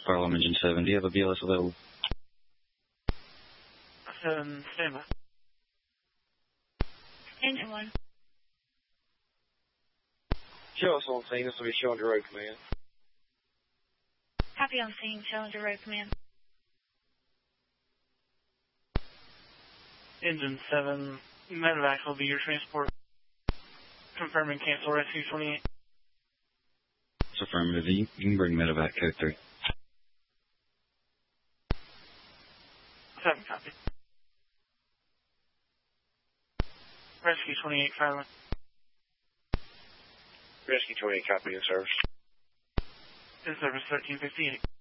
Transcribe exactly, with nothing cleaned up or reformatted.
Fire alarm engine seven, do you have a B L S available? seven, stand by. Engine one. Show us on scene. This will be showing to road command. Copy on scene. Showing to road command. Engine seven, medevac will be your transport. Confirming cancel rescue twenty-eight. It's affirmative. You, you can bring medevac code three. seven, copy. Rescue twenty-eight, silent. Rescue twenty-eight, copy in service. In service thirteen fifty-eight.